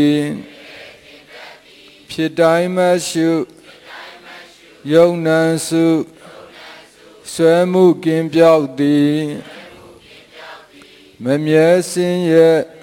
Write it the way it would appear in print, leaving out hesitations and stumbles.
ဖြစ်တိုင်းမရှုယုံနံစုဆွဲမှုကင်းပြောက်သည်မမြဲစင်းရဲ့